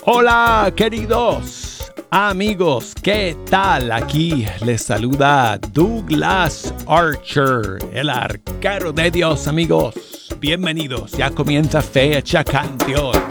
Hola, queridos amigos, ¿qué tal? Aquí les saluda Douglas Archer, el arquero de Dios, amigos. Bienvenidos, ya comienza Fecha Canción.